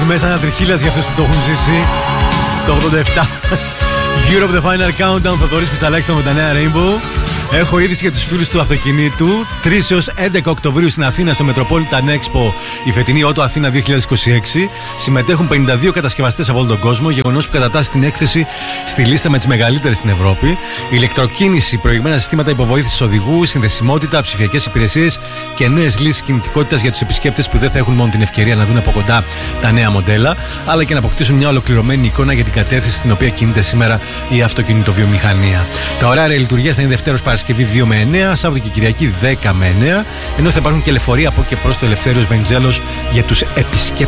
μέσα ανατριχίλας για αυτούς που το έχουν ζήσει. Το 87. Europe The Final Countdown, Θοδωρής Πιτσαλάκης στο Μοντανέα Rainbow. Έχω είδηση για τους φίλους του αυτοκινήτου. 3 έως 11 Οκτωβρίου στην Αθήνα στο Metropolitan Expo, η φετινή Auto Αθήνα 2026. Συμμετέχουν 52 κατασκευαστές από όλο τον κόσμο, γεγονός που κατατάσσει την έκθεση στη λίστα με τις μεγαλύτερες στην Ευρώπη. Ηλεκτροκίνηση, προηγμένα συστήματα υποβοήθησης οδηγού, συνδεσιμότητα, ψηφιακές υπηρεσίες και νέες λύσεις κινητικότητας για τους επισκέπτες που δεν θα έχουν μόνο την ευκαιρία να δουν από κοντά τα νέα μοντέλα, αλλά και να αποκτήσουν μια ολοκληρωμένη εικόνα για την κατεύθυνση στην οποία κινείται σήμερα η αυτοκινητοβιομηχανία. Τα ωράρια λειτουργίας θα είναι Δευτέρος Παρασκευή 2 με 9, Σάββατο και Κυριακή 10 με 9, ενώ θα υπάρχουν και λεωφορεία από και προς το Ελευθέριος Βενιζέλος για τους επισκέπτες.